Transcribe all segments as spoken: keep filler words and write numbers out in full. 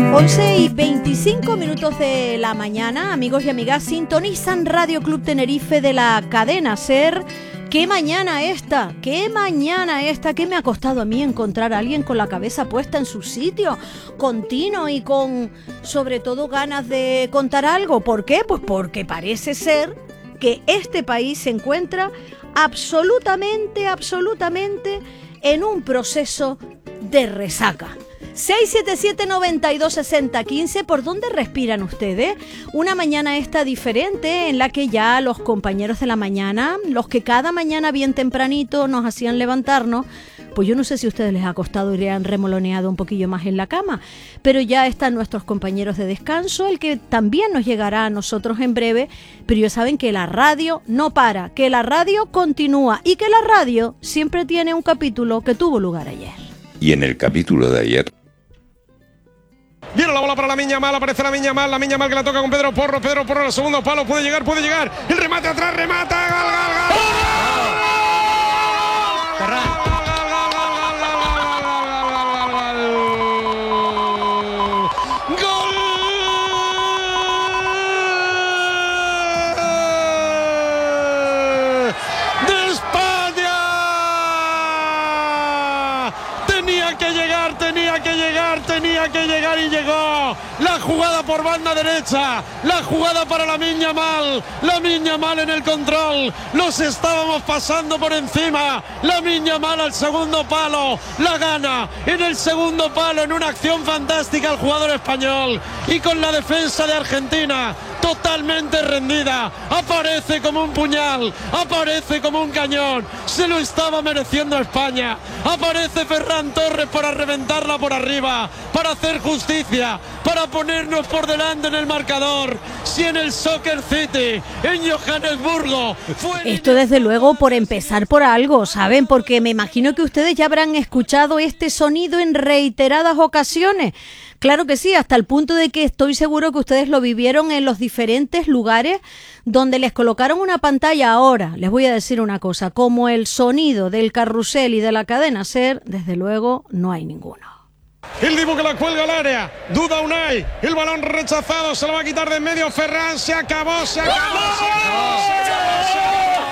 once y veinticinco minutos de la mañana, amigos y amigas, sintonizan Radio Club Tenerife de la cadena SER. ¡Qué mañana esta! ¡Qué mañana esta! ¿Qué me ha costado a mí encontrar a alguien con la cabeza puesta en su sitio, continuo y con, sobre todo, ganas de contar algo? ¿Por qué? Pues porque parece ser que este país se encuentra absolutamente, absolutamente en un proceso de resaca. seis siete siete, noventa y dos, sesenta, quince. ¿Por dónde respiran ustedes? Una mañana esta diferente en la que ya los compañeros de la mañana, los que cada mañana bien tempranito nos hacían levantarnos, pues yo no sé si a ustedes les ha costado y le han remoloneado un poquillo más en la cama, pero ya están nuestros compañeros de descanso, el que también nos llegará a nosotros en breve, pero ya saben que la radio no para, que la radio continúa y que la radio siempre tiene un capítulo que tuvo lugar ayer. Y en el capítulo de ayer... Viene la bola para la Miña Mal, aparece la Miña Mal, la Miña Mal que la toca con Pedro Porro, Pedro Porro al segundo palo, puede llegar, puede llegar, el remate atrás, remata, gal, gal, gal. ¡Gol! ¡De España! Tenía que llegar, tenía que llegar, tenía que llegar y llegó. La jugada por banda derecha, la jugada para la Miña Mal, la Miña Mal en el control, los estábamos pasando por encima, la Miña Mal al segundo palo, la gana en el segundo palo en una acción fantástica el jugador español y con la defensa de Argentina totalmente rendida, aparece como un puñal, aparece como un cañón, se lo estaba mereciendo España, aparece Ferran Torres para reventarla por arriba, para hacer justicia, para ponernos por delante en el marcador. Si en el Soccer City, en Johannesburgo fue... Esto desde luego por empezar por algo, ¿saben? Porque me imagino que ustedes ya habrán escuchado este sonido en reiteradas ocasiones. Claro que sí, hasta el punto de que estoy seguro que ustedes lo vivieron en los diferentes lugares donde les colocaron una pantalla. Ahora, les voy a decir una cosa, como el sonido del carrusel y de la cadena SER, desde luego no hay ninguno. El Dibu que la cuelga al área, duda Unai, el balón rechazado, se lo va a quitar de en medio Ferran, se acabó, se acabó, se acabó, se acabó, se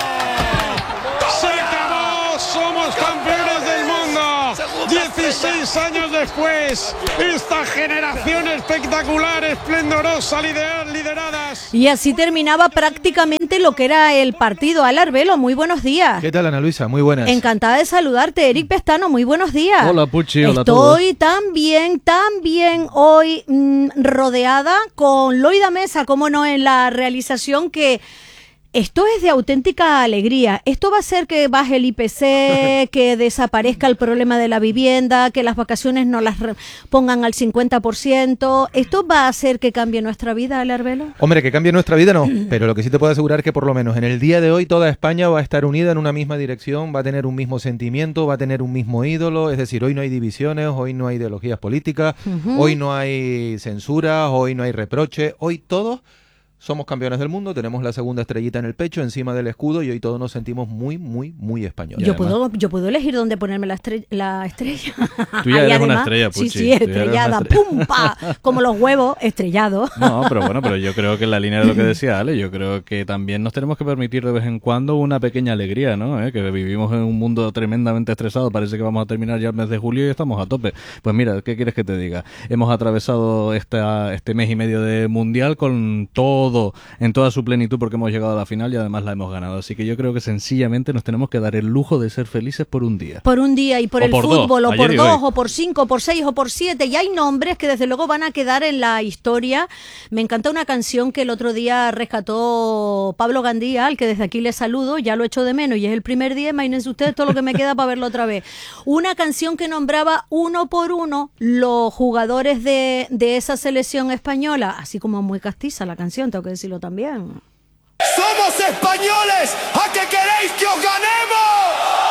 acabó, se acabó, somos campeones del mundo, dieciséis años después, esta generación espectacular, esplendorosa, lider, lideradas. Y así terminaba prácticamente lo que era el partido. Ala Arbelo, muy buenos días. ¿Qué tal, Ana Luisa? Muy buenas. Encantada de saludarte. Eric Pestano, muy buenos días. Hola, Puchi, hola a todos. Estoy tan bien, tan bien hoy mmm, rodeada con Loida Mesa, como no, en la realización, que esto es de auténtica alegría. Esto va a hacer que baje el I P C, que desaparezca el problema de la vivienda, que las vacaciones no las pongan al cincuenta por ciento. ¿Esto va a hacer que cambie nuestra vida, Ale Arbelo? Hombre, que cambie nuestra vida no, pero lo que sí te puedo asegurar es que por lo menos en el día de hoy toda España va a estar unida en una misma dirección, va a tener un mismo sentimiento, va a tener un mismo ídolo. Es decir, hoy no hay divisiones, hoy no hay ideologías políticas, uh-huh. Hoy no hay censuras, hoy no hay reproches, hoy todos somos campeones del mundo, tenemos la segunda estrellita en el pecho, encima del escudo, y hoy todos nos sentimos muy, muy, muy españoles. Yo puedo, yo puedo elegir dónde ponerme la, estre- la estrella. Tú ya eres además, una estrella, Puchi. Sí, sí, estrellada, estrella. ¡Pum! Pa, como los huevos estrellados. No, pero bueno, pero yo creo que en la línea de lo que decía Ale, yo creo que también nos tenemos que permitir de vez en cuando una pequeña alegría, ¿no? ¿Eh? Que vivimos en un mundo tremendamente estresado, parece que vamos a terminar ya el mes de julio y estamos a tope. Pues mira, ¿qué quieres que te diga? Hemos atravesado esta, este mes y medio de Mundial con todo, en toda su plenitud, porque hemos llegado a la final y además la hemos ganado. Así que yo creo que sencillamente nos tenemos que dar el lujo de ser felices por un día. Por un día y por o el por fútbol, dos, o por y dos, hoy. o por cinco, o por seis, o por siete. Y hay nombres que desde luego van a quedar en la historia. Me encanta una canción que el otro día rescató Pablo Gandía, al que desde aquí le saludo, ya lo echo de menos y es el primer día, imagínense ustedes todo lo que me queda para verlo otra vez. Una canción que nombraba uno por uno los jugadores de, de esa selección española, así como muy castiza la canción, tengo que decirlo también. ¡Somos españoles! ¿A qué queréis que os ganemos?